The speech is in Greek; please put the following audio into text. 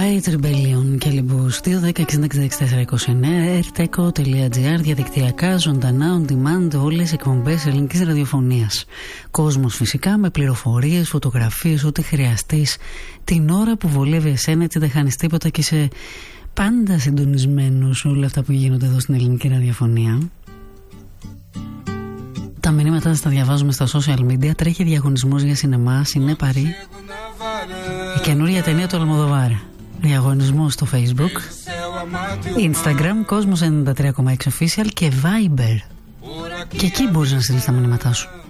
White Rebellion και Λιμπούς 2-10-66-64-29 erteco.gr, διαδικτυακά, ζωντανά, on demand, όλες οι εκπομπές ελληνικής ραδιοφωνίας. Κόσμος φυσικά, με πληροφορίες, φωτογραφίες, ό,τι χρειαστείς την ώρα που βολεύει εσένα, έτσι δεν χάνεις τίποτα και είσαι πάντα συντονισμένος όλα αυτά που γίνονται εδώ στην ελληνική ραδιοφωνία. Τα μηνύματα θα τα διαβάζουμε στα social media. Τρέχει διαγωνισμός για σινεμά, Σινέπαρη, η καινούρια ταινία του Αλμοδοβάρ. Διαγωνισμός στο Facebook, Instagram, Κόσμος 93,6 official και Viber. Και εκεί μπορείς να στείλεις τα μηνύματά σου.